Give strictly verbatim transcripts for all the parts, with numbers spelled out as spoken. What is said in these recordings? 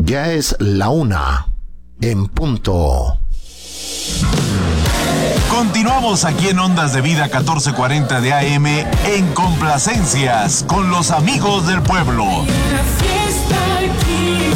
Ya es la una en punto. Continuamos aquí en Ondas de Vida catorce cuarenta de A M en Complacencias con los amigos del pueblo. Una fiesta aquí,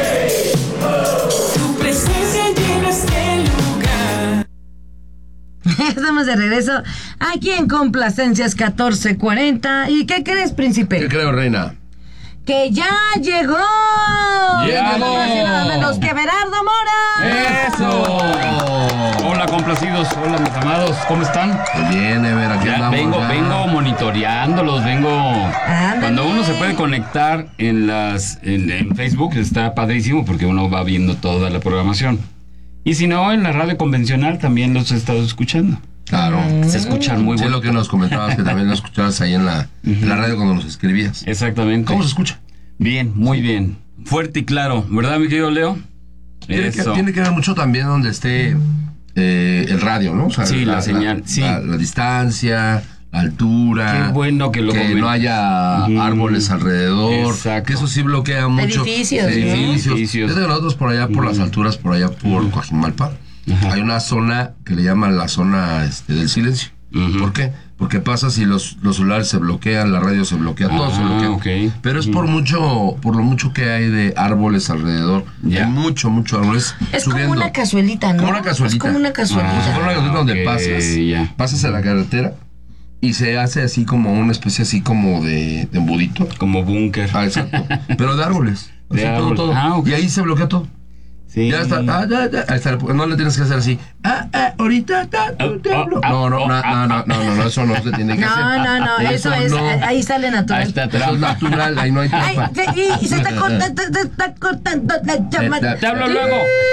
tu presencia llena este lugar. Estamos de regreso aquí en Complacencias catorce cuarenta. ¿Y qué crees, príncipe? ¿Qué creo, reina? ¡Que ya llegó! ¡Ya Nada más y llegó! nada menos que Berardo Mora. ¡Eso! Hola, complacidos. Hola, mis amados. ¿Cómo están? Pues bien, a ver, aquí Ya andamos. vengo, ya. vengo monitoreándolos, vengo... Ándale. Cuando uno se puede conectar en las en, en Facebook, está padrísimo porque uno va viendo toda la programación. Y si no, en la radio convencional también los he estado escuchando. Claro. Se escuchan muy Sí, bien. lo que nos comentabas, que también lo escuchabas ahí en la, en la radio cuando nos escribías. Exactamente. ¿Cómo se escucha? Bien, muy bien. Fuerte y claro, ¿verdad, mi querido Leo? Tiene que, Eso. tiene que ver mucho también donde esté eh, el radio, ¿no? O sea, Sí, la señal, sí. La, la distancia, la altura. Qué bueno que lo Que comen- no haya Ujú. árboles alrededor. Exacto. Que eso sí bloquea mucho. Edificios, ¿no? Edificios. Edificios. Fíjate que nosotros por allá, por las alturas, por allá por Coajimalpa, Ajá. hay una zona que le llaman la zona este, del silencio. Ujú. ¿Por qué? Porque pasa si los, los celulares se bloquean, la radio se bloquea, todo se Ah, bloquea. ok. Pero es por mucho, por lo mucho que hay de árboles alrededor. Ya. Hay mucho, mucho árboles Es subiendo. como una cazuelita, ¿no? Como una cazuelita. Es como una cazuelita. Como si fuera una cazuelita donde ok, pasas. ya. Pasas a la carretera y se hace así como una especie así como de, de embudito. Como búnker. Ah, exacto. Pero de árboles. De Así, todo, árboles. todo. Ah, ok. Y ahí se bloquea todo. Sí. Ya está, ah, ya, ya, ahí está, no le tienes que hacer así, ah, ah, ahorita, ta, tu, te Ah, hablo. ah, No, no, no, ah, no, no, no, no, no, eso no se tiene que hacer. No, no, no, eso es, no. ahí sale Ahí natural. está Eso es trampa. natural, ahí no hay Ay, trampa. se- y se está cortando, se está cortando la llamada. Te hablo luego.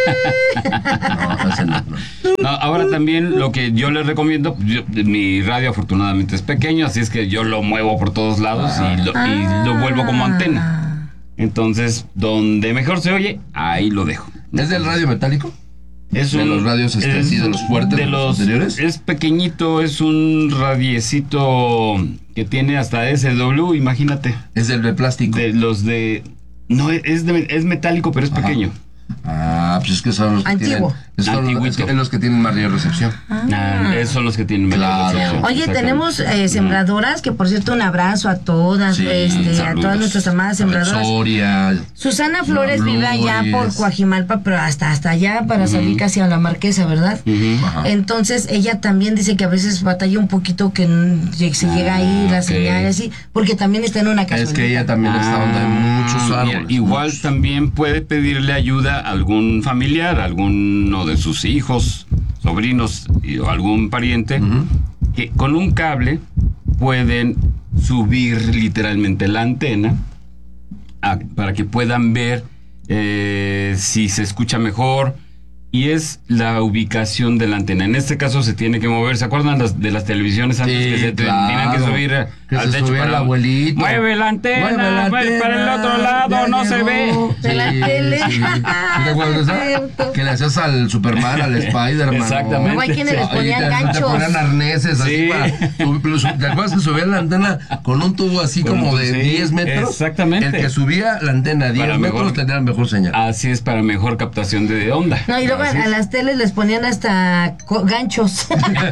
No, ese no, no. No, ahora también lo que yo les recomiendo, yo- mi radio afortunadamente es pequeño, así es que yo lo muevo por todos lados y lo, y lo vuelvo como antena. Entonces, donde mejor se oye, ahí lo dejo. ¿Es del radio metálico? Es ¿De los radios, este, es- así, de los fuertes, de de los los anteriores? Es pequeñito, es un radiecito que tiene hasta S W, imagínate. Es del de plástico. De los de... No, es, de- es metálico, pero es Ajá. pequeño. Ah, pues es que son los que Antiguo. tienen. esos son los, Antiguito. es los que tienen mayor recepción. Ah, esos son los que tienen mayor Claro. recepción. Oye, Exactamente. tenemos eh, sembradoras, que por cierto un abrazo a todas, Sí, este, a saludos. todas nuestras amadas sembradoras. Soria. Susana Flores Flores. vive allá por Coajimalpa, pero hasta hasta allá para salir casi a la Marquesa, ¿verdad? Ujú. Ajá. Entonces ella también dice que a veces batalla un poquito que n- se llega ahí la ok. señal y así, porque también está en una casa. Es que ella también está donde hay muchos Ah, árboles. igual muchos. también puede pedirle ayuda a algún familiar, a alguno de sus hijos, sobrinos y- o algún pariente, que con un cable pueden subir literalmente la antena a- para que puedan ver eh, si se escucha mejor. Y es la ubicación de la antena. En este caso se tiene que mover. ¿Se acuerdan las- de las televisiones antes Sí, que se te- claro. tenían que subir a- Que al se techo subía el para- abuelito. Mueve la antena, Mueve la mueve para el antena, otro lado, ya no se llegó. ve. De la tele. Sí. ¿Sí te acuerdas de esa? Que le hacías al Superman, al Spider-Man. Exactamente. Luego hay quienes les Oye, ponían te- Te ganchos. ponían arneses así Sí. para subir, pero su- ¿te acuerdas que subía la antena con un tubo así Con como un- de sí, diez metros? exactamente. El que subía la antena a diez Para metros mejor- tenía la mejor señal. Así es, para mejor captación de onda. No, y luego Así a es. las teles les ponían hasta co- ganchos.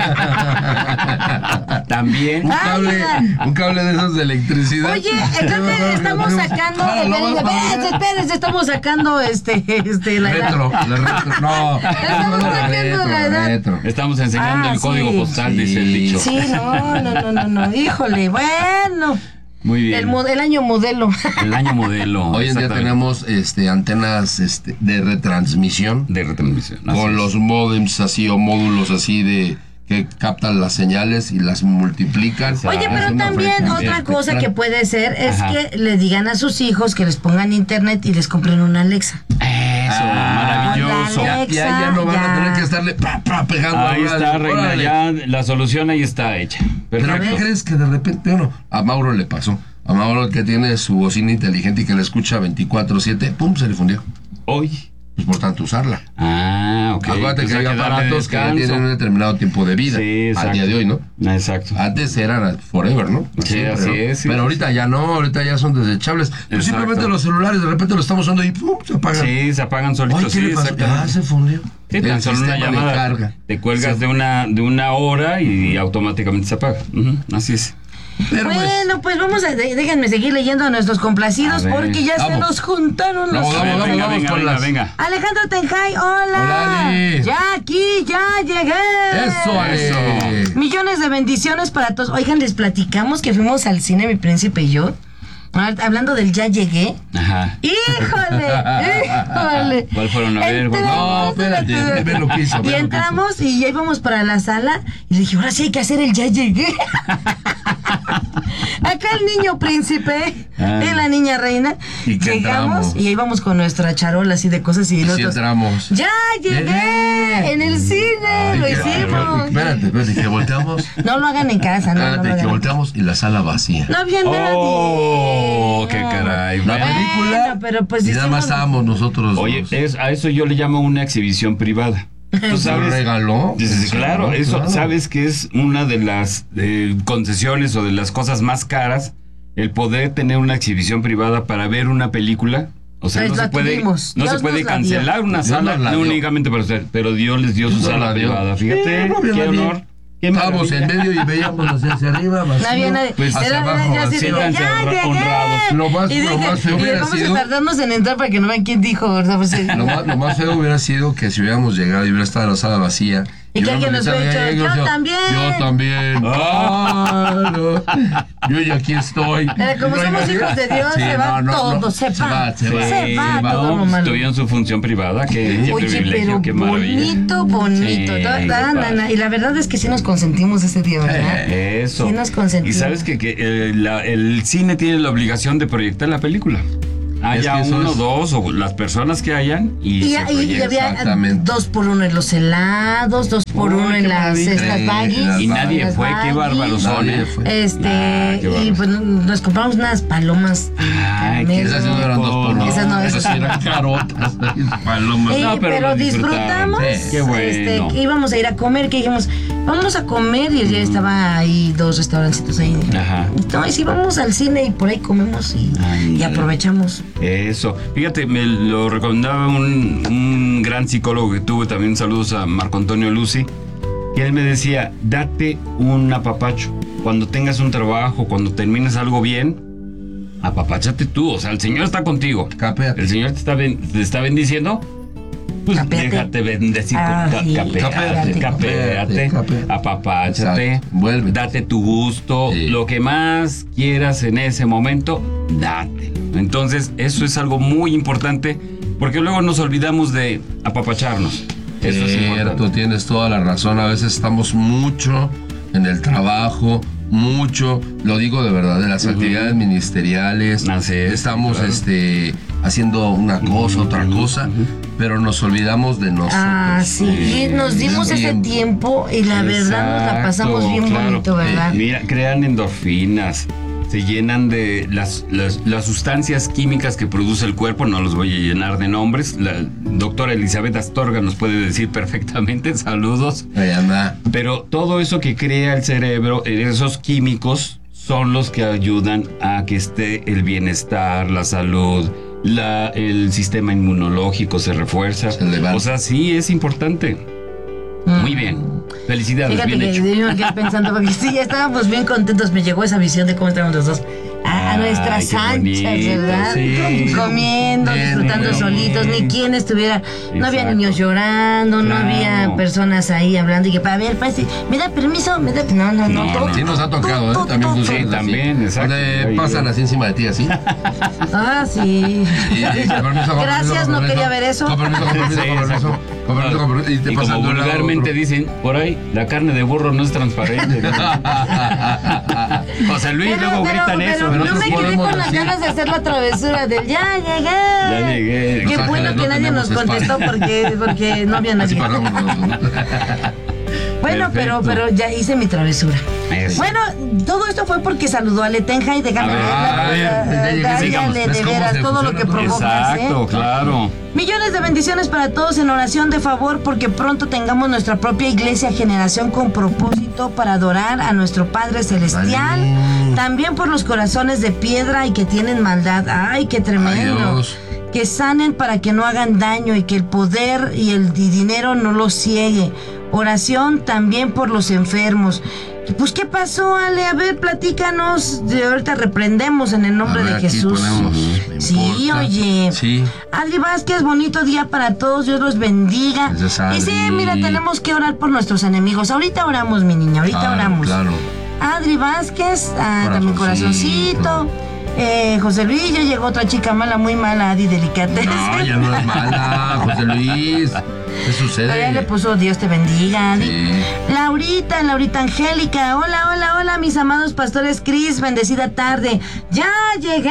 También. Un cable, un cable de esos de electricidad. Oye, entonces estamos sacando, Ah, no, espérense, no, no. espérense, espérense, estamos sacando este, este, la edad. Retro, la retro, no. Estamos la sacando retro, la edad. retro. Estamos enseñando Ah, el código sí. postal, dice el dicho. Sí, no, no, no, no, no, híjole, bueno. Muy bien. El, mo- el año modelo. El año modelo. Hoy en día exactamente. tenemos este, antenas este, de retransmisión De retransmisión. así con es. los módems así o módulos así de que captan las señales y las multiplican. Oye, Es pero una también frecuencia otra cosa espectral. que puede ser es Ajá. que le digan a sus hijos que les pongan internet y les compren una Alexa. Eso, Ah, maravilloso. ándale. Ya, ya, ya no van Ya. a tener que estarle pa, pa, pegando. Ahí al está, radio. reina. Órale. Ya la solución ahí está hecha. Pero ¿qué Perfecto. crees que de repente, bueno, a Mauro le pasó? A Mauro que tiene su bocina inteligente y que le escucha veinticuatro siete, pum, se le fundió. Hoy. pues por tanto usarla. Ah, ok. Acuérdate Pues que hay hay darle aparatos que descanso. tienen un determinado tiempo de vida. Sí, exacto. Al día de hoy, ¿no? Exacto. Antes eran forever, ¿no? Sí, Siempre, así ¿no? es, sí, Pero sí, ahorita ya no, ahorita ya son desechables. Pues Exacto. simplemente los celulares de repente lo estamos usando y ¡pum! Se apagan. Sí, se apagan Ay, solitos, ¿qué sí, le pasó? exactamente. Ah, se fundió. Sí, El tan solo una sistema de llamada. carga. Te cuelgas Sí. de una de una hora y automáticamente se apaga. Ujú, así es. Pero pues, Bueno, pues vamos a, de- déjenme seguir leyendo a nuestros complacidos A ver, porque ya se vamos. nos juntaron los... Vamos, A ver, vamos, venga, vamos venga, con venga, las- venga. Alejandro Tenjay, hola. Hola, Ale. Ya aquí, ya llegué. Eso, Ale. Eso. Millones de bendiciones para todos. Oigan, les platicamos que fuimos al cine, mi príncipe y yo. Ah, Hablando del ya llegué. Ajá. ¡Híjole! ¡Híjole! ¿Cuál fueron? A ver, ¿cuál? No, espérate, ve lo que hizo, ve Y lo que entramos y ya íbamos para la sala y le dije, ahora sí hay que hacer el ya llegué. Acá el niño príncipe Ah. y la niña reina. Y que Llegamos entramos. y íbamos con nuestra charola así de cosas y Y sí nosotros. entramos. ¡Ya llegué! Llegué. En el cine, Ay, lo qué hicimos. bárbaro. Espérate, espérate, que volteamos. No lo hagan en casa, no, no, Espérate, lo que hagan. volteamos y la sala vacía. No había Oh, nadie. qué caray. La Bueno. película. Bueno, pero pues y nada más hicimos- estábamos nosotros. Oye, dos. es, a eso yo le llamo una exhibición privada. ¿Tú ¿Se sabes? regaló? Dices, Sí, claro, eso, claro. sabes que es una de las eh, concesiones o de las cosas más caras, el poder tener una exhibición privada para ver una película. O sea, Pues no la se puede, tuvimos. no Dios se puede nos la dio. cancelar una Dios sala nos la no dio. únicamente para usted, pero Dios les dio su Dios nos sala la dio. privada. Fíjate, Sí, no había qué nadie. honor. Qué Estábamos maravilla. en medio y veíamos hacia, hacia arriba, vacío, No había nadie. Pues hacia Era- abajo, era- yo así vacío. de, Siéntanse ¡ya honra- llegué! honrados. Lo más- y lo dije, más feo y hubiera vamos sido- a tardarnos en entrar para que no vean quién dijo, ¿verdad? Pues, sí. Lo más, lo más feo hubiera sido que si hubiéramos llegado y hubiera estado la sala vacía. Y que alguien nos hubiera hubiera dicho, "Yo también". Yo también. Ah, no. Yo ya aquí estoy. Era como No hay somos nadie. hijos de Dios, Sí, se va no, no, todo, no. se va, se va, se va, va. todo No, lo pues, malo. tuvieron su función privada, qué, qué Oye, privilegio, pero qué maravilla. bonito, bonito. Sí, Da- qué da- padre. da- y la verdad es que sí nos consentimos ese día, ¿verdad? Eso. Sí nos consentimos. Y sabes que, que, eh, la- el cine tiene la obligación de proyectar la película. Haya Es que eso uno, es- dos o las personas que hayan y, Y, se y- y proyecta. había Exactamente. dos por uno en los helados, dos por Uy, uno en qué las maravilla. estas Sí, baggies. las Y nadie las fue, qué baggies. bárbaros son, Nadie ¿eh? fue. Este, Ah, qué y bárbaro. pues nos compramos unas palomas. Ay, qué Esas sí no eran dos por uno. Esas no, Esas esas sí eran carotas. Palomas. Eh, No, pero pero lo disfrutamos. disfrutaron. Sí, qué bueno. Este, que íbamos a ir a comer, que dijimos, vamos a comer y ya estaba ahí dos restaurancitos ahí. Ajá. No, y si vamos al cine y por ahí comemos y, Ay, y aprovechamos. Eso. Fíjate, me lo recomendaba un, un gran psicólogo que tuve también. Saludos a Marco Antonio Lucy. Y él me decía, date un apapacho. Cuando tengas un trabajo, cuando termines algo bien, apapáchate tú. O sea, el Señor está contigo. Capéate. El Señor te está, ben- te está bendiciendo. Pues Capéate. déjate bendecir. Ah, ca- sí. capéate, Capéate. capéate, Capéate. apapáchate. Exacto. Vuelve. Date tu gusto. Sí. Lo que más quieras en ese momento, date. Entonces, eso es algo muy importante porque luego nos olvidamos de apapacharnos. Eso es Cierto, importante. tienes toda la razón. A veces estamos mucho en el trabajo, mucho, lo digo de verdad, en las actividades ministeriales. Así es, Estamos claro. este, haciendo una cosa, otra cosa, pero nos olvidamos de nosotros. Ah, sí, nos dimos ese Tiempo. tiempo y la verdad nos la pasamos Exacto, bien claro. bonito, ¿verdad? Mira, crean endorfinas, se llenan de las, las, las sustancias químicas que produce el cuerpo, no los voy a llenar de nombres. La doctora Elizabeth Astorga nos puede decir perfectamente, saludos. Ahí anda. Pero todo eso que crea el cerebro, esos químicos, son los que ayudan a que esté el bienestar, la salud, la, el sistema inmunológico se refuerza. Se levanta. O sea, sí es importante. Muy bien. Felicidades, Fíjate bien que hecho. yo me quedé pensando, porque sí, ya estábamos bien contentos, me llegó esa visión de cómo estábamos los dos a, a Ay, nuestras qué anchas, bonito, ¿verdad? sí. Comiendo, Bien, disfrutando bien. solitos, ni quien estuviera, no había Exacto. niños llorando, no Claro. había personas ahí hablando y que para ver, pues, ¿me da permiso? ¿Me da? No, no, no. No, todo- no. Sí nos ha tocado, ¿eh? También todo- funciones Sí, así. también, exacto. Donde Ay, pasan Dios. así encima de ti, así. Ah, sí. Y- y con permiso, con Gracias, permiso, no con quería permiso. ver eso. Con permiso, con permiso, Sí, con permiso. exacto. Con permiso, con permiso. Y te Y pasan como de un lado a vulgarmente otro. dicen, por ahí, la carne de burro no es transparente. José Luis, Pero, luego pero, gritan pero eso. pero yo nosotros me quedé podemos con las decir- ganas de hacer la travesura del ya llegué. Ya llegué. Qué Los bueno Ángeles que no nadie nos tenemos contestó espacio. porque, porque no había Así nadie. pagamos nosotros. Bueno, pero, pero ya hice mi travesura. Eso. Bueno, todo esto fue porque saludó a Letenja y déjame A ver, verla, a ver, la- ya, ya, la- sigamos. dale, ¿Ves de cómo veras se todo lo fusiona que todo? provocas, Exacto, ¿eh? claro. Millones de bendiciones para todos en oración de favor porque pronto tengamos nuestra propia iglesia Generación con propósito para adorar a nuestro Padre Celestial. Vale. También por los corazones de piedra y que tienen maldad. Ay, qué tremendo. Ay, Dios. Que sanen para que no hagan daño y que el poder y el di- dinero no los ciegue. Oración también por los enfermos. Pues, ¿qué pasó, Ale? A ver, platícanos. De ahorita reprendemos en el nombre A ver, de aquí Jesús. ponemos, me Sí, importa. oye. Sí. Adri Vázquez, bonito día para todos, Dios los bendiga. Gracias, Y sí, Adri. mira, tenemos que orar por nuestros enemigos. Ahorita oramos, mi niña, ahorita Claro, oramos. claro. Adri Vázquez, ah, también Corazoncito. corazoncito. Eh, José Luis, ya llegó otra chica mala, muy mala, Adi Delicatez. No, ya no es mala, José Luis. ¿Qué sucede? Todavía le puso Dios te bendiga, Adi. Sí. Laurita, Laurita Angélica. Hola, hola, hola, mis amados pastores Cris. Bendecida tarde. ¡Ya llegué!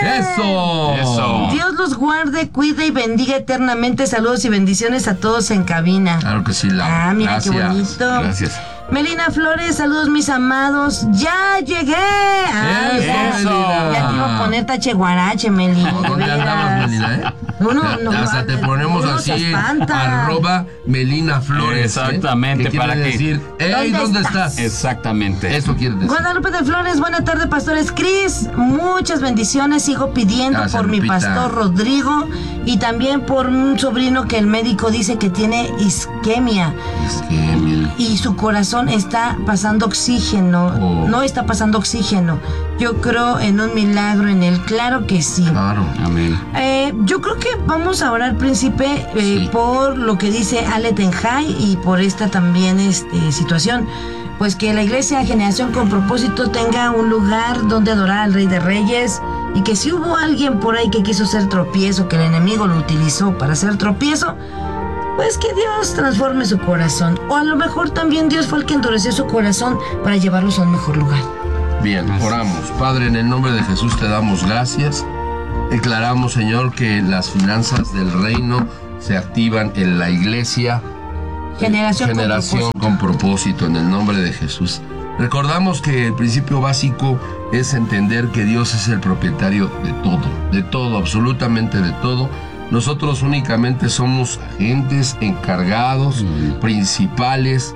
¡Eso! Eso. Dios los guarde, cuide y bendiga eternamente. Saludos y bendiciones a todos en cabina. Claro que sí, Laura. Ah, mira Gracias. qué bonito. Gracias. Melina Flores, saludos mis amados. ¡Ya llegué! Ah, Eso, ya, Melina. ya te iba a poner tache guarache, Meli. No, ¿dónde de andabas, veras. Melina, eh? Uno, Ya- no, ya hasta te ponemos uno se así, espanta. arroba Melina Flores. Exactamente, ¿eh? ¿Qué para quiere que- decir? ¡Ey, ¿Dónde ¿dónde estás? estás? Exactamente. Eso quiere decir. Guadalupe de Flores, buena tarde, pastores Cris. Muchas bendiciones. Sigo pidiendo Gracias, por mi Lupita. pastor Rodrigo y también por un sobrino que el médico dice que tiene isquemia Es que, mira, y su corazón está pasando oxígeno. Oh. No está pasando oxígeno. Yo creo en un milagro en él. Claro que sí. claro. Amén. Eh, yo creo que vamos a orar, príncipe, eh, Sí. por lo que dice Ale Tenjay y por esta también este, situación. Pues que la iglesia Generación con propósito tenga un lugar donde adorar al Rey de Reyes y que si hubo alguien por ahí que quiso ser tropiezo, que el enemigo lo utilizó para hacer tropiezo, pues que Dios transforme su corazón. O a lo mejor también Dios fue el que endureció su corazón para llevarlos a un mejor lugar. Bien, Gracias. oramos. Padre, en el nombre de Jesús te damos gracias. Declaramos, Señor, que las finanzas del reino se activan en la iglesia. Generación, con Generación propósito. con propósito, en el nombre de Jesús. Recordamos que el principio básico es entender que Dios es el propietario de todo, de todo, absolutamente de todo. Nosotros únicamente somos agentes encargados, Mm. principales,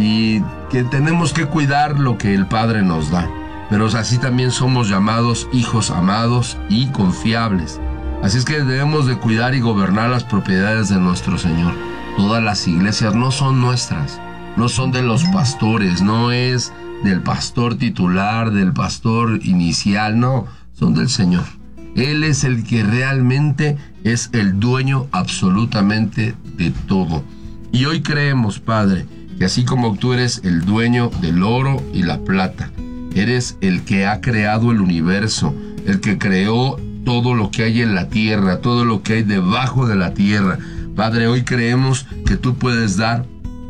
y que tenemos que cuidar lo que el Padre nos da. Pero así también somos llamados hijos amados y confiables. Así es que debemos de cuidar y gobernar las propiedades de nuestro Señor. Todas las iglesias no son nuestras, no son de los pastores, no es del pastor titular, del pastor inicial, no, son del Señor. Él es el que realmente es el dueño absolutamente de todo. Y hoy creemos, Padre, que así como tú eres el dueño del oro y la plata, eres el que ha creado el universo, el que creó todo lo que hay en la tierra, todo lo que hay debajo de la tierra. Padre, hoy creemos que tú puedes dar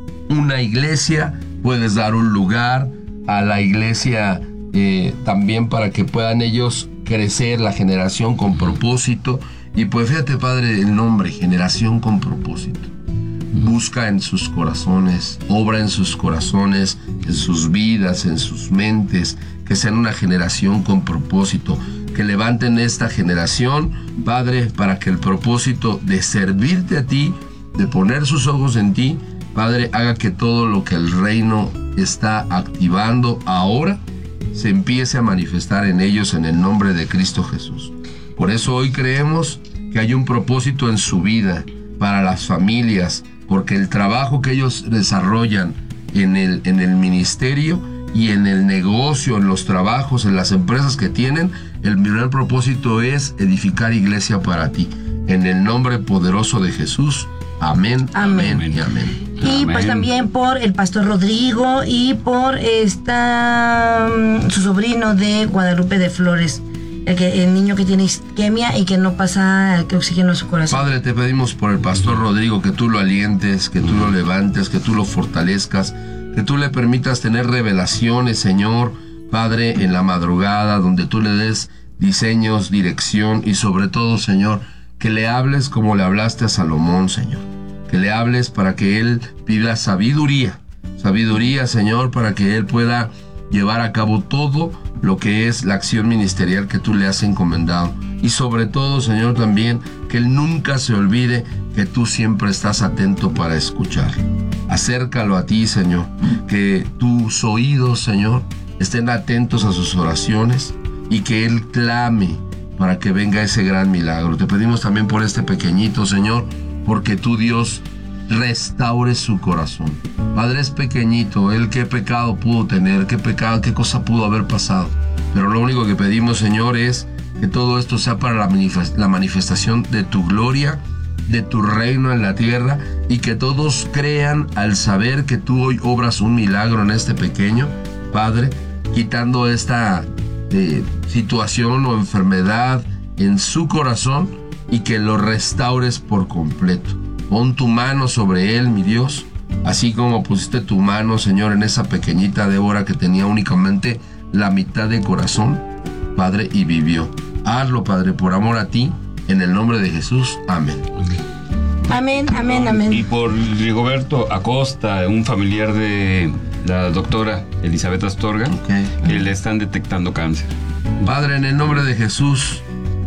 una iglesia, puedes dar un lugar a la iglesia eh, también para que puedan ellos crecer, la generación con propósito. Y pues fíjate, Padre, el nombre, Generación con propósito. Busca en sus corazones, obra en sus corazones, en sus vidas, en sus mentes, que sean una generación con propósito, que levanten esta generación, Padre, para que el propósito de servirte a ti, de poner sus ojos en ti, Padre, haga que todo lo que el reino está activando ahora se empiece a manifestar en ellos en el nombre de Cristo Jesús. Por eso hoy creemos que hay un propósito en su vida para las familias, porque el trabajo que ellos desarrollan en el, en el ministerio y en el negocio, en los trabajos, en las empresas que tienen, el primer propósito es edificar iglesia para ti. En el nombre poderoso de Jesús. Amén, amén, Amén. y amén. Y pues Amén. también por el pastor Rodrigo y por esta mm, su sobrino de Guadalupe de Flores, el, que, el niño que tiene isquemia y que no pasa el oxígeno a su corazón. Padre, te pedimos por el pastor Rodrigo que tú lo alientes, que tú lo levantes, que tú lo fortalezcas, que tú le permitas tener revelaciones, Señor, Padre, en la madrugada, donde tú le des diseños, dirección y sobre todo, Señor, que le hables como le hablaste a Salomón, Señor. Que le hables para que él pida sabiduría, sabiduría, Señor, para que él pueda llevar a cabo todo lo que es la acción ministerial que tú le has encomendado. Y sobre todo, Señor, también que él nunca se olvide que tú siempre estás atento para escuchar. Acércalo a ti, Señor, que tus oídos, Señor, estén atentos a sus oraciones y que él clame para que venga ese gran milagro. Te pedimos también por este pequeñito, Señor, porque tú, Dios, restaure su corazón. Padre, es pequeñito, él qué pecado pudo tener, qué pecado, qué cosa pudo haber pasado. Pero lo único que pedimos, Señor, es que todo esto sea para la, manifest- la manifestación de tu gloria, de tu reino en la tierra, y que todos crean al saber que tú hoy obras un milagro en este pequeño, Padre, quitando esta eh, situación o enfermedad en su corazón y que lo restaures por completo. Pon tu mano sobre él, mi Dios, así como pusiste tu mano, Señor, en esa pequeñita Débora que tenía únicamente la mitad de corazón, Padre, y vivió. Hazlo, Padre, por amor a ti, en el nombre de Jesús. Amén. Amén, amén, amén. Y por Rigoberto Acosta, un familiar de la doctora Elizabeth Astorga, Okay. que le están detectando cáncer. Padre, en el nombre de Jesús,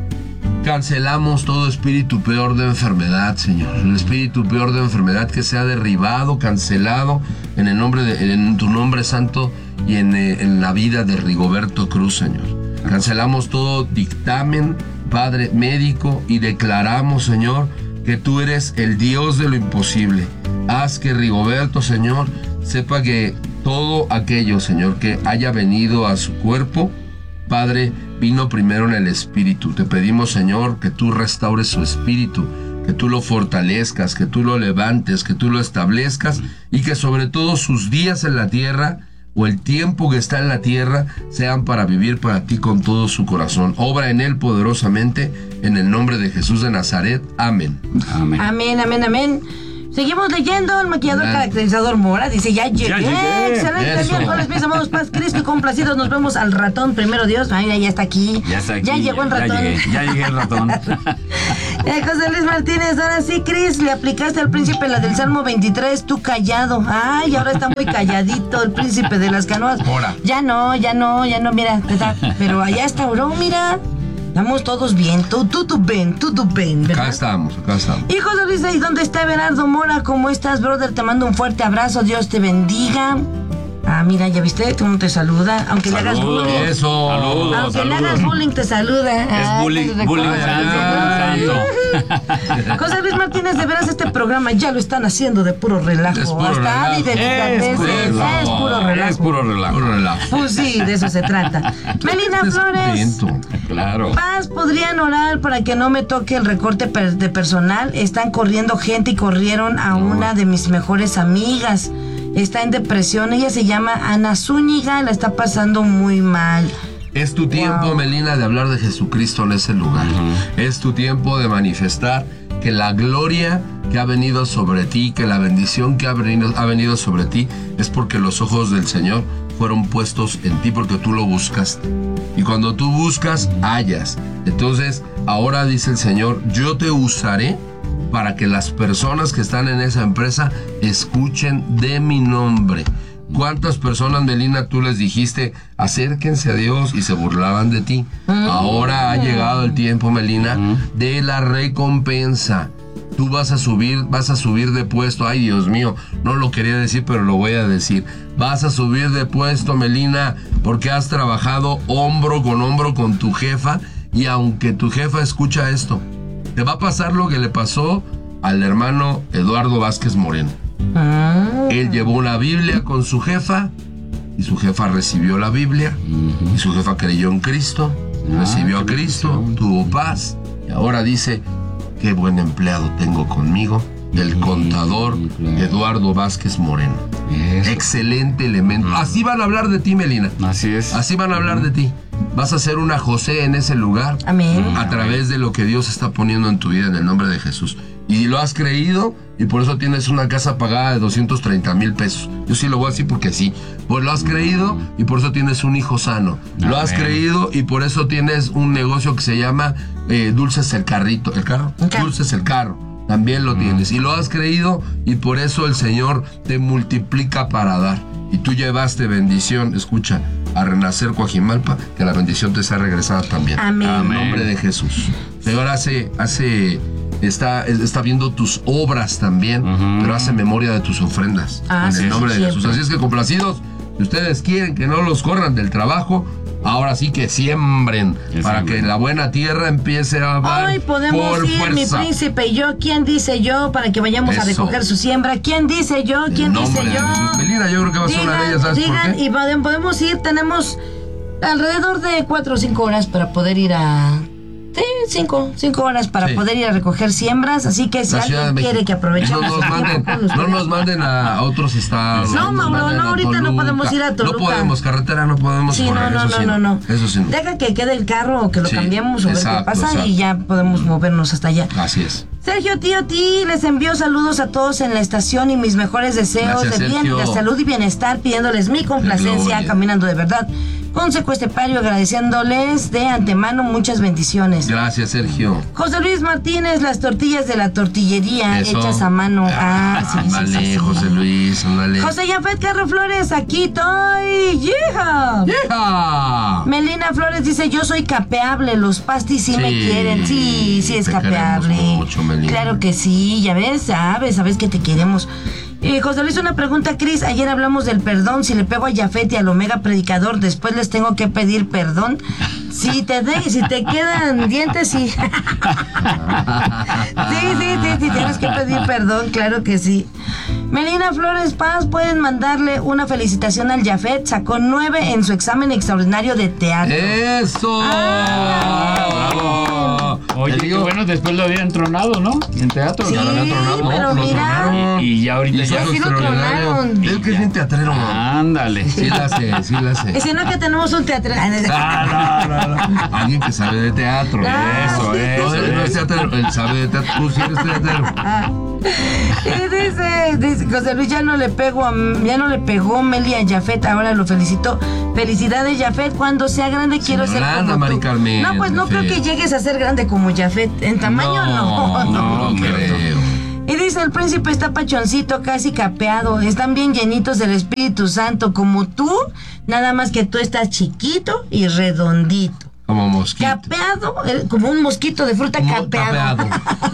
cancelamos todo espíritu peor de enfermedad, Señor. El espíritu peor de enfermedad que sea derribado, cancelado, en el nombre de, en tu nombre santo y en, eh, en la vida de Rigoberto Cruz, Señor. Cancelamos todo dictamen, Padre, médico, y declaramos, Señor, que tú eres el Dios de lo imposible. Haz que Rigoberto, Señor, sepa que todo aquello, Señor, que haya venido a su cuerpo, Padre, vino primero en el espíritu. Te pedimos, Señor, que tú restaures su espíritu, que tú lo fortalezcas, que tú lo levantes, que tú lo establezcas, y que sobre todo sus días en la tierra, o el tiempo que está en la tierra, sean para vivir para ti con todo su corazón. Obra en él poderosamente, en el nombre de Jesús de Nazaret. Amén. Amén. Amén, amén, amén. Seguimos leyendo. El maquillador Amén. caracterizador Mora dice: Ya llegué. Ya llegué. Excelente Eso. miércoles, mis amados Paz Cristo y complacidos. Nos vemos al ratón. Primero Dios. Ay, ya está aquí. Ya está aquí. Ya llegó el ratón. Ya llegué, ya llegué el ratón. Eh, José Luis Martínez, ahora sí, Cris, le aplicaste al príncipe la del Salmo veintitrés, tú callado. Ay, ahora está muy calladito el príncipe de las canoas. Ahora. Ya no, ya no, ya no, mira, ¿verdad? Pero allá está Oro, mira. Estamos todos bien, tú, tú, tú bien, tú, tú bien, Acá ¿verdad? estamos, acá estamos. Y José Luis, ¿y dónde está Bernardo Mora? ¿Cómo estás, brother? Te mando un fuerte abrazo, Dios te bendiga. Ah, mira, ya viste, cómo te saluda, aunque le hagas Saludos. bullying. Eso. Saludos, Aunque le hagas saludos. bullying, te saluda. Es Ay, bullying, te bullying recuerda. santo. José Luis Martínez, de veras este programa ya lo están haciendo de puro relajo. Es puro Hasta relajo. Adi delicadeza. Es puro Es relajo. puro relajo. Es puro relajo. Puro relajo. Pues sí, de eso se trata. Melina Flores. Descubrimiento. Claro. Paz, podrían orar para que no me toque el recorte per- de personal. Están corriendo gente y corrieron a una de mis mejores amigas. Está en depresión. Ella se llama Ana Zúñiga. La está pasando muy mal. Es tu tiempo, Wow. Melina, de hablar de Jesucristo en ese lugar. Es tu tiempo de manifestar que la gloria que ha venido sobre ti, que la bendición que ha venido, ha venido sobre ti, es porque los ojos del Señor fueron puestos en ti, porque tú lo buscaste. Y cuando tú buscas, hallas. Entonces, ahora dice el Señor, yo te usaré para que las personas que están en esa empresa escuchen de mi nombre. ¿Cuántas personas, Melina, tú les dijiste, acérquense a Dios, y se burlaban de ti? Ahora ha llegado el tiempo, Melina, de la recompensa. Tú vas a subir, vas a subir de puesto. Ay, Dios mío, no lo quería decir, pero lo voy a decir. Vas a subir de puesto, Melina, porque has trabajado hombro con hombro con tu jefa, y aunque tu jefa escucha esto, te va a pasar lo que le pasó al hermano Eduardo Vázquez Moreno. Ah. Él llevó una Biblia con su jefa, y su jefa recibió la Biblia, y su jefa creyó en Cristo, recibió a Cristo, tuvo paz, y ahora dice, qué buen empleado tengo conmigo, el contador Eduardo Vázquez Moreno. Eso. Excelente elemento. Así van a hablar de ti, Melina. Así es. Así van a hablar de ti. Vas a ser una José en ese lugar. Amén. A través de lo que Dios está poniendo en tu vida en el nombre de Jesús. Y lo has creído, y por eso tienes una casa pagada de doscientos treinta mil pesos. Yo sí lo voy a decir porque sí. Pues lo has creído, y por eso tienes un hijo sano. Lo has Amén. creído, y por eso tienes un negocio que se llama eh, Dulces el Carrito. ¿El carro? Un carro. Dulces el Carro. también lo tienes. Y lo has creído y por eso el Señor te multiplica para dar. Y tú llevaste bendición, escucha, a Renacer Coajimalpa, que la bendición te sea regresada también. Amén. En nombre de Jesús. Señor hace, hace, está, está viendo tus obras también, uh-huh. pero hace memoria de tus ofrendas. Ah, en sí, el nombre de siempre. Jesús. Así es que complacidos, si ustedes quieren que no los corran del trabajo, ahora sí que siembren, que para siembren. que la buena tierra empiece a dar Hoy podemos por ir, fuerza. mi príncipe y yo. ¿Quién dice yo? Para que vayamos a Eso. recoger su siembra. ¿Quién dice yo? ¿Quién En dice nombre de yo? Jesús. Melina, yo creo que va a ser una de ellas, ¿sabes digan, por qué? y podem- podemos ir, tenemos alrededor de cuatro o cinco horas para poder ir a... Sí, cinco, cinco horas para Sí. poder ir a recoger siembras, así que si La Ciudad de alguien México. quiere que aprovechemos no nos el tiempo manden, con no ustedes. nos manden a otros estados. No, nos Mauro, manden no, a ahorita no Toluca. podemos ir a Toluca. No podemos, carretera no podemos Sí, correr, no, no, eso no, sí no, no. Eso sí no. Deja que quede el carro o que lo Sí, cambiemos o ver qué exacto, pasa exacto. y ya podemos movernos hasta allá. Así es. Sergio Tío Ti, les envío saludos a todos en la estación y mis mejores deseos Gracias, de bien, Sergio. de salud y bienestar, pidiéndoles mi complacencia, gloria. caminando de verdad. Con Secuestepario, agradeciéndoles de antemano muchas bendiciones. Gracias, Sergio. José Luis Martínez, las tortillas de la tortillería Eso. hechas a mano. Ah, sí, sí, Ándale, sí, sí. José Luis, ándale. José Yafet Carro Flores, aquí estoy. ¡Yeah! ¡Vieja! Melina Flores dice, yo soy capeable, los pastis sí, Sí, me quieren. Sí, sí es te capeable. queremos mucho, Melina. Claro que sí, ya ves, sabes, sabes que te queremos. Eh, José Luis, una pregunta, Cris. Ayer hablamos del perdón. Si le pego a Yafet y al Omega Predicador, después les tengo que pedir perdón. Si te de, si te quedan dientes, sí. sí, sí, sí, sí, tienes que pedir perdón, claro que sí. Melina Flores Paz, pueden mandarle una felicitación al Yafet. Sacó nueve en su examen extraordinario de teatro. ¡Eso! Ah, ¡Bravo! Oye, Te qué digo, bueno, después lo habían tronado, ¿no? En teatro. Sí, ya lo habían tronado, ¿no? pero Lo mira. tronaron. Y ya ahorita Hizo ya. algo sí lo extraordinario. tronaron. Es que es bien teatrero. Ándale. Sí la hace, sí la hace. Y si no, que tenemos un teatro. Ah, no, no, no. Alguien que sabe de teatro. Ah, Eso, sí. eso. No, él no es teatrero, él sabe de teatro. Tú sí eres teatrero. Y dice, dice, José Luis, ya no le pego a, ya no le pegó Meli a Yafet, ahora lo felicitó. Felicidades, Yafet, cuando sea grande quiero ser grande, como Mari tú. Carmen, No, pues no Yafet. creo que llegues a ser grande como Yafet. En tamaño no. No, no, no creo. Y dice, el príncipe está pachoncito, casi capeado. Están bien llenitos del Espíritu Santo, como tú, nada más que tú estás chiquito y redondito. Como mosquito. Capeado, eh, como un mosquito de fruta Mo- capeado.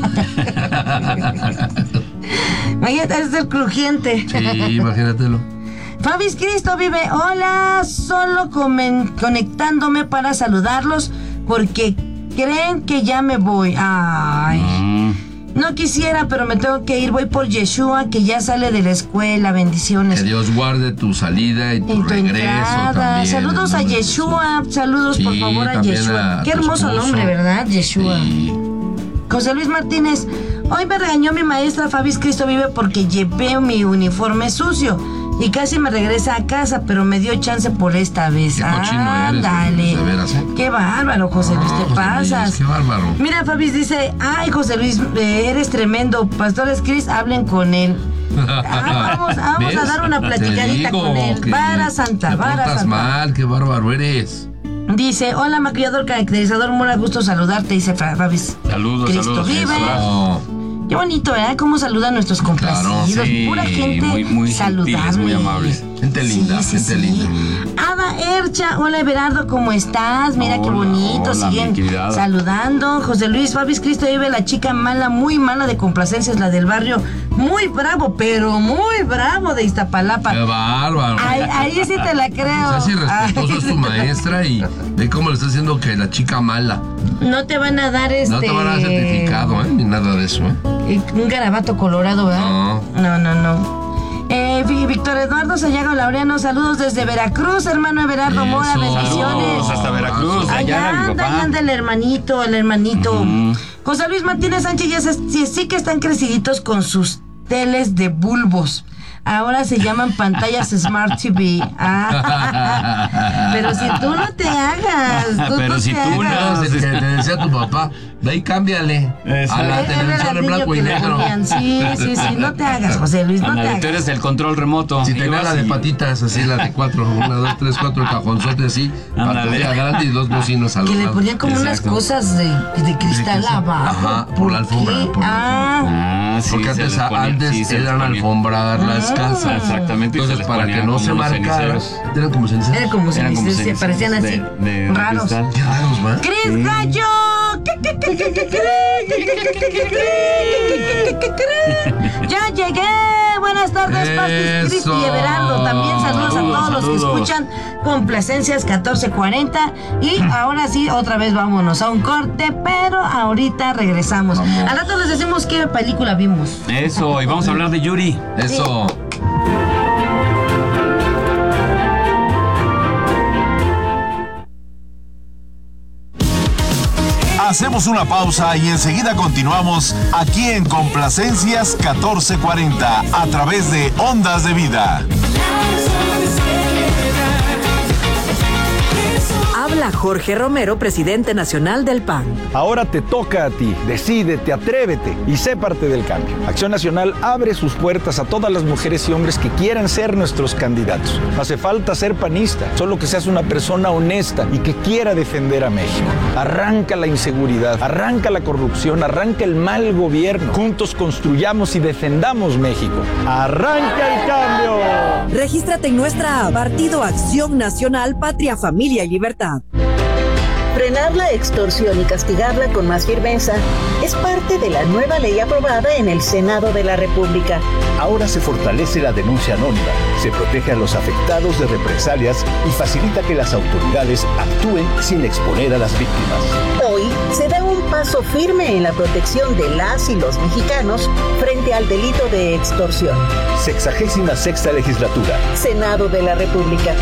Imagínate, es el crujiente. Sí, imagínatelo. Fabis Cristo vive. Hola, solo comen- conectándome para saludarlos porque creen que ya me voy. Ay. Mm. No quisiera, pero me tengo que ir. Voy por Yeshua, que ya sale de la escuela. Bendiciones. Que Dios guarde tu salida y tu, En tu regreso entrada. también. Saludos en a nombre de Yeshua. Saludos, por Sí, favor, a también Yeshua. a Qué tu hermoso esposo. nombre, ¿verdad? Yeshua. Sí. José Luis Martínez. Hoy me regañó mi maestra Fabis Cristo vive porque llevé mi uniforme sucio. Y casi me regresa a casa, pero me dio chance por esta vez. Qué cochino eres, Ándale. de veras, ¿eh? Qué bárbaro, José Luis, No, te José pasas. Luis, qué bárbaro. Mira, Fabis dice, ay, José Luis, eh, eres tremendo. Pastores Cris, hablen con él. Ah, vamos vamos ¿Ves? a dar una Te platicadita digo con él. que Vara Santa, te vara portas Santa. mal, qué bárbaro eres. Dice, hola, maquillador, caracterizador, muy a gusto saludarte, dice Fra- Fabis. Saludos, Cristo saludos. vive. Eso. Oh, Qué bonito, ¿verdad? Cómo saludan nuestros complacidos. Claro, sí, Pura gente muy- muy saludable. gentiles, muy amables. gente linda, Sí, sí, gente sí. linda. Ada Ercha, hola Everardo, ¿cómo estás? Mira qué Hola, bonito, hola, mi siguen querida Ada. saludando. José Luis Fabis Cristo vive, la chica mala, muy mala de complacencias, la del barrio, muy bravo, pero muy bravo de Iztapalapa. Qué bárbaro. Ahí, ahí sí te la creo. O sea, si respetuoso Ay, es tu maestra y ve cómo le está diciendo que la chica mala. No te van a dar este. No te van a dar certificado, ¿eh? Ni nada de eso, ¿eh? Un garabato colorado, ¿verdad? No. No, no, no. Eh, Vi- Víctor Eduardo Sayago Laureano, saludos desde Veracruz, hermano Everardo Mora, Eso. bendiciones. Saludos hasta Veracruz, allá, Allá mi anda, papá. allá anda el hermanito, el hermanito. Ujú. José Luis Martínez Sánchez, ya se- sí, sí que están creciditos con sus teles de bulbos. Ahora se llaman pantallas Smart T V. Ah, pero si tú no te hagas. Tú Pero no si te tú no- hagas. No, si te, te decía tu papá Ve y cámbiale Exacto. a la Él era televisión el en niño blanco y que le negro. ponían. Sí, sí, sí, no te hagas, José Luis, no te Ándale, tú hagas. eres el control remoto. Si Y tenía vas la de y- patitas, así la de cuatro, una, dos, tres, cuatro, cajonzote así, Ándale. pantalla grande y dos bocinas al Que le lado. ponían como unas Exacto. cosas de, de cristal Sí, sí. abajo. Ajá, por la alfombra, qué? por la Ah, Ah, sí, Porque se antes, les ponía- antes sí, se les eran ponía. alfombrar las casas. Exactamente, y se Entonces, les para ponía que no como se unos marcara, ceniceros. eran como ceniceros. era como si Eran como se ceniceros parecían así, de- de- de raros. cristal. Qué raros, ¿va? ¡Cris Gallo! ¡Ya llegué! Buenas tardes, Pastis, Cris Eso. y Everardo. También saludos a Saludos, todos los que saludos. escuchan Complacencias catorce cuarenta. Y ahora sí, otra vez vámonos a un corte, pero ahorita regresamos. Vamos. Al rato les decimos qué película vimos. Eso, y vamos a hablar de Yuri. Eso. Hacemos una pausa y enseguida continuamos aquí en Complacencias catorce cuarenta a través de Ondas de Vida. Habla Jorge Romero, presidente nacional del P A N. Ahora te toca a ti. Decídete, atrévete y sé parte del cambio. Acción Nacional abre sus puertas a todas las mujeres y hombres que quieran ser nuestros candidatos. No hace falta ser panista, solo que seas una persona honesta y que quiera defender a México. Arranca la inseguridad, arranca la corrupción, arranca el mal gobierno. Juntos construyamos y defendamos México. ¡Arranca el cambio! Regístrate en nuestra app, Partido Acción Nacional, Patria, Familia y Libertad. Frenar la extorsión y castigarla con más firmeza es parte de la nueva ley aprobada en el Senado de la República. Ahora se fortalece la denuncia anónima, se protege a los afectados de represalias y facilita que las autoridades actúen sin exponer a las víctimas. Hoy se da un paso firme en la protección de las y los mexicanos frente al delito de extorsión. Sexagésima sexta legislatura. Senado de la República.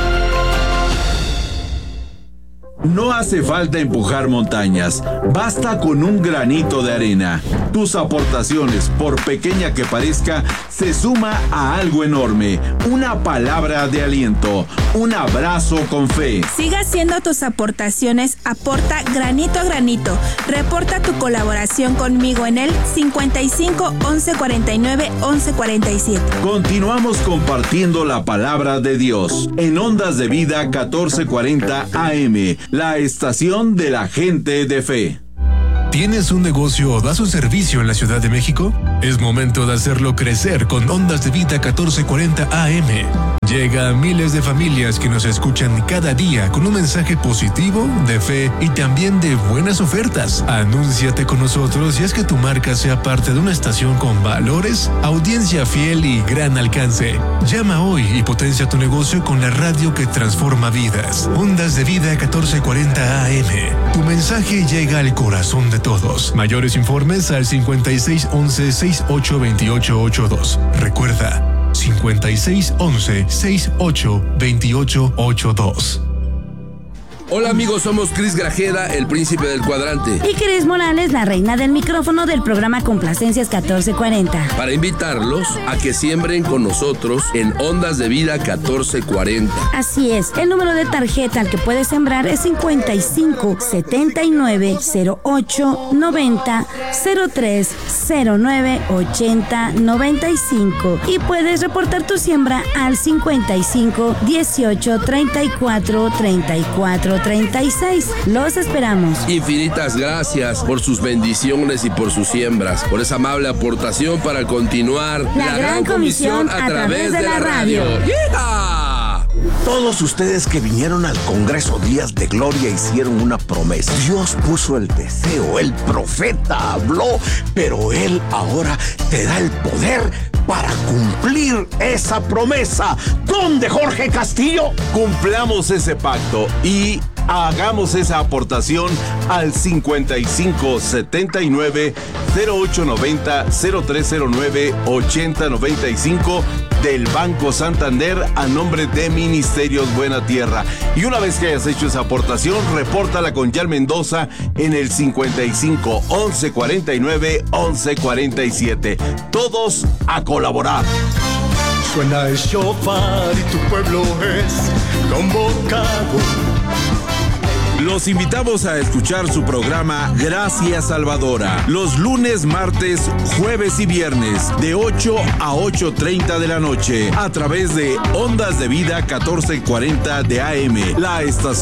No hace falta empujar montañas, basta con un granito de arena. Tus aportaciones, por pequeña que parezca, se suma a algo enorme. Una palabra de aliento, un abrazo con fe. Siga haciendo tus aportaciones, aporta granito a granito. Reporta tu colaboración conmigo en el cincuenta y cinco, once cuarenta y nueve, once cuarenta y siete. Continuamos compartiendo la palabra de Dios en Ondas de Vida catorce cuarenta A M, la estación de la gente de fe. ¿Tienes un negocio o das un servicio en la Ciudad de México? Es momento de hacerlo crecer con Ondas de Vida catorce cuarenta A M. Llega a miles de familias que nos escuchan cada día con un mensaje positivo, de fe y también de buenas ofertas. Anúnciate con nosotros y haz que tu marca sea parte de una estación con valores, audiencia fiel y gran alcance. Llama hoy y potencia tu negocio con la radio que transforma vidas. Ondas de Vida catorce cuarenta A M. Tu mensaje llega al corazón de todos. Mayores informes al cincuenta y seis once, sesenta y ocho veintiocho ochenta y dos. Recuerda, cincuenta y seis once, sesenta y ocho veintiocho ochenta y dos. Hola amigos, somos Cris Grajeda, el príncipe del cuadrante. Y Cris Morales, la reina del micrófono del programa Complacencias catorce cuarenta. Para invitarlos a que siembren con nosotros en Ondas de Vida catorce cuarenta. Así es, el número de tarjeta al que puedes sembrar es cincuenta y cinco, setenta y nueve, cero ocho, noventa, cero tres, cero nueve, ochenta, noventa y cinco. Y puedes reportar tu siembra al cincuenta y cinco, dieciocho, treinta y cuatro, treinta y cuatro, treinta y seis. Los esperamos. Infinitas gracias por sus bendiciones y por sus siembras, por esa amable aportación para continuar la, la gran comisión a través de la radio. ¡Yeah! Todos ustedes que vinieron al Congreso Días de Gloria hicieron una promesa. Dios puso el deseo, el profeta habló, pero Él ahora te da el poder para cumplir esa promesa. ¿Dónde, Jorge Castillo? Cumplamos ese pacto y hagamos esa aportación al cincuenta y cinco, setenta y nueve, cero ocho noventa, cero tres cero nueve, ochenta noventa y cinco del Banco Santander a nombre de Ministerios Buena Tierra. Y una vez que hayas hecho esa aportación, repórtala con Yal Mendoza en el cincuenta y cinco, once cuarenta y nueve, once cuarenta y siete. Todos a colaborar. Suena el shofar y tu pueblo es convocado. Los invitamos a escuchar su programa Gracias Salvadora, los lunes, martes, jueves y viernes, de ocho a ocho treinta de la noche, a través de Ondas de Vida catorce cuarenta de A M, la estación